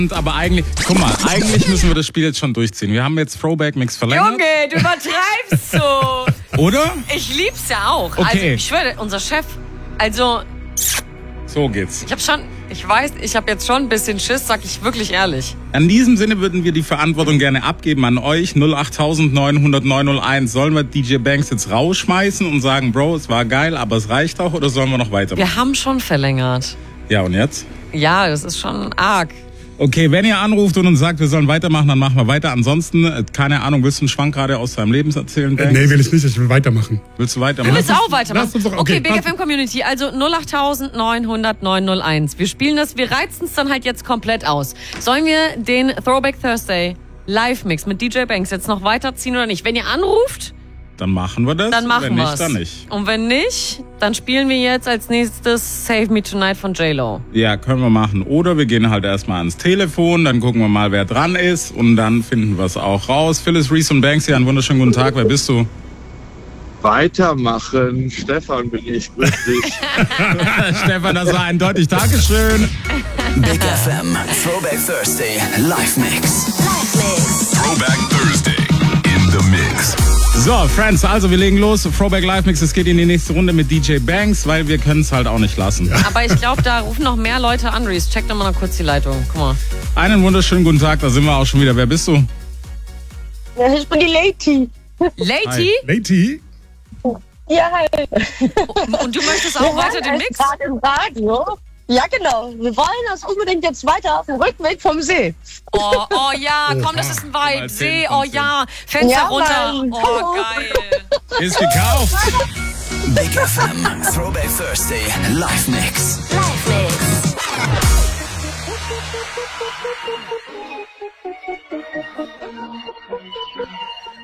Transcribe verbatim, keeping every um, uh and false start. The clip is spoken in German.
Aber eigentlich, guck mal, eigentlich müssen wir das Spiel jetzt schon durchziehen. Wir haben jetzt Throwback Mix verlängert. Junge, du übertreibst so. Oder? Ich lieb's ja auch. Okay. Also ich schwöre, unser Chef, also So geht's. ich hab schon, ich weiß, ich habe jetzt schon ein bisschen Schiss, sag ich wirklich ehrlich. In diesem Sinne würden wir die Verantwortung gerne abgeben an euch. null acht neun null null neun null eins. Sollen wir D J Banks jetzt rausschmeißen und sagen, Bro, es war geil, aber es reicht auch, oder sollen wir noch weitermachen? Wir haben schon verlängert. Ja, und jetzt? Ja, das ist schon arg. Okay, wenn ihr anruft und uns sagt, wir sollen weitermachen, dann machen wir weiter. Ansonsten, äh, keine Ahnung, willst du einen Schwank gerade aus deinem Leben erzählen, Banks? Nee, will ich nicht, ich will weitermachen. Willst du Du weitermachen? willst auch weitermachen? Lass uns doch- okay, okay, Big passt. F M Community, also null acht neun null null neun null eins. Wir spielen das, wir reizen es dann halt jetzt komplett aus. Sollen wir den Throwback Thursday Live-Mix mit D J Banks jetzt noch weiterziehen oder nicht? Wenn ihr anruft, Dann machen wir das. dann machen wenn wir nicht, es. dann nicht. Und wenn nicht, dann spielen wir jetzt als nächstes Save Me Tonight von J-Lo. Ja, können wir machen. Oder wir gehen halt erstmal ans Telefon, dann gucken wir mal, wer dran ist und dann finden wir es auch raus. Phyllis, Reese und Banks hier, einen wunderschönen guten Tag. Wer bist du? Weitermachen. Stefan bin ich. Grüß dich. Stefan, das war eindeutig. Dankeschön. Big F M Throwback Thursday Live Mix. Throwback Thursday in the Mix. So, Friends, also wir legen los. Throwback Live Mix, es geht in die nächste Runde mit D J Banks, weil wir können es halt auch nicht lassen. Aber ich glaube, da rufen noch mehr Leute an, Reese. Check doch mal noch kurz die Leitung. Guck mal. Einen wunderschönen guten Tag, da sind wir auch schon wieder. Wer bist du? Ja, ich bin die Lady. Lady? Lady? Ja, hi. Und du möchtest auch weiter den Mix? Gerade im Radio. Ja, genau. Wir wollen das unbedingt jetzt weiter auf dem Rückweg vom See. Oh, oh ja, komm, das ist ein Vibe. Mal See, zehn oh von zehn. ja. Fenster Ja, runter. Mann. Oh, geil. Ist gekauft. Big F M Throwback Thursday Live Mix. Live Mix.